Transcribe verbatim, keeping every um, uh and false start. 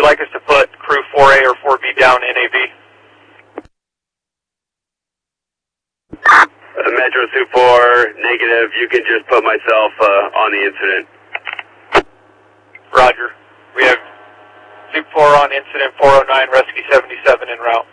you like us to put crew four A or four B down N A V? Uh, Metro Sioux four, negative. You can just put myself uh, on the incident. Roger. We have Sioux four on incident, four oh nine, rescue seventy-seven en route.